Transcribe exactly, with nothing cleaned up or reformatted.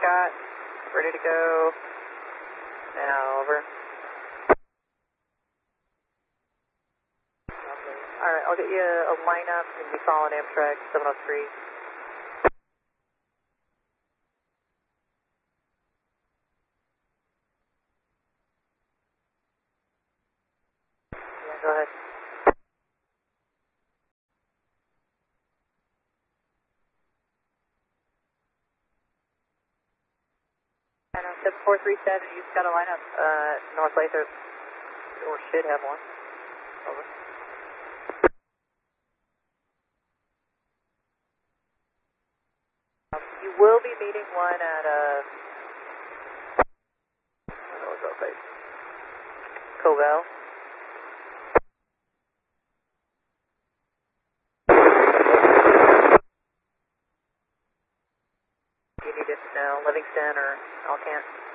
Scott. Ready to go. Now, over. Alright, I'll get you a lineup and be following Amtrak seven oh three. Yeah, go ahead. And uh, seven four three seven, you've got a lineup, uh, North Lathrop, or should have one. Over. Um, you will be meeting one at, uh, I don't know what's that place. Covell. Do you need it now, Livingston or Alcan?